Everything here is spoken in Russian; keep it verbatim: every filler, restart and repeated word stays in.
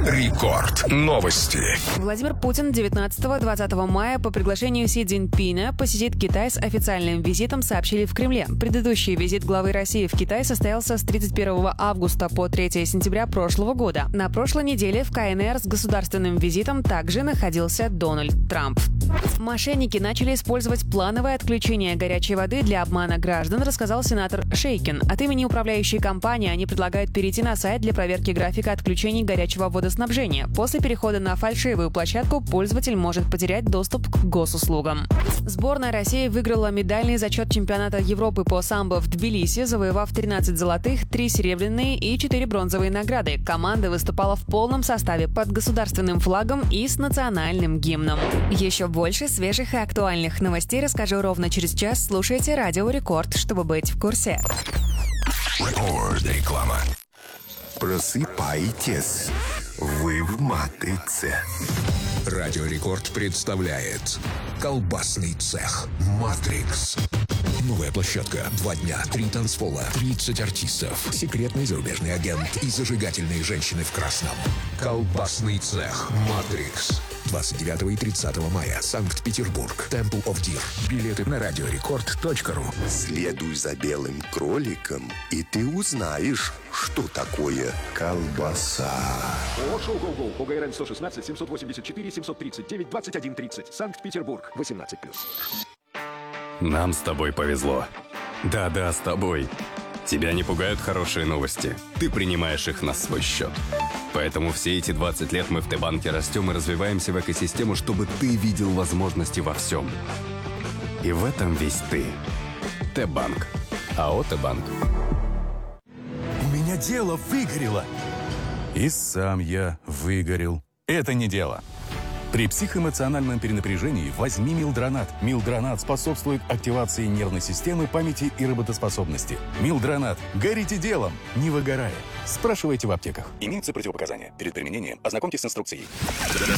Рекорд. Новости. Владимир Путин девятнадцатого-двадцатого мая по приглашению Си Цзиньпина посетит Китай с официальным визитом, сообщили в Кремле. Предыдущий визит главы России в Китай состоялся с тридцать первого августа по третьего сентября прошлого года. На прошлой неделе в Ка Эн Эр с государственным визитом также находился Дональд Трамп. Мошенники начали использовать плановое отключение горячей воды для обмана граждан, рассказал сенатор Шейкин. От имени управляющей компании они предлагают перейти на сайт для проверки графика отключений горячего водоснабжения. После перехода на фальшивую площадку пользователь может потерять доступ к госуслугам. Сборная России выиграла медальный зачет чемпионата Европы по самбо в Тбилиси, завоевав тринадцать золотых, три серебряные и четыре бронзовые награды. Команда выступала в полном составе под государственным флагом и с национальным гимном. Еще больше свежих и актуальных новостей расскажу ровно через час. Слушайте Радио Рекорд, чтобы быть в курсе. Рекорд. Реклама. Просыпайтесь, вы в матрице. Радио Рекорд представляет колбасный цех «Матрикс». Новая площадка. Два дня, три танцпола, тридцать артистов, секретный зарубежный агент и зажигательные женщины в красном. Колбасный цех «Матрикс». двадцать девятого и тридцатого мая. Санкт-Петербург. Temple of Deer. Билеты на радиорекорд точка ру. Следуй за белым кроликом, и ты узнаешь, что такое колбаса. ООО «Шоу-Гоу-Гоу» по Га Эр Эн сто шестнадцать семьсот восемьдесят четыре семьсот тридцать девять двадцать один тридцать. Санкт-Петербург. восемнадцать плюс. Нам с тобой повезло. Да-да, с тобой. Тебя не пугают хорошие новости. Ты принимаешь их на свой счет. Поэтому все эти двадцать лет мы в Т-банке растем и развиваемся в экосистему, чтобы ты видел возможности во всем. И в этом весь ты. Т-банк. АО «Т-банк». У меня дело выгорело. И сам я выгорел. Это не дело. При психоэмоциональном перенапряжении возьми Милдронат. Милдронат способствует активации нервной системы, памяти и работоспособности. Милдронат. Горите делом, не выгорая. Спрашивайте в аптеках. Имеются противопоказания. Перед применением ознакомьтесь с инструкцией.